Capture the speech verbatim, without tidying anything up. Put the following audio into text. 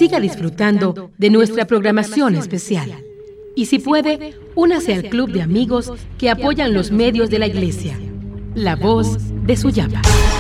siga disfrutando de nuestra programación especial. Y si puede, únase al club de amigos que apoyan los medios de la Iglesia. La Voz de Suyapa.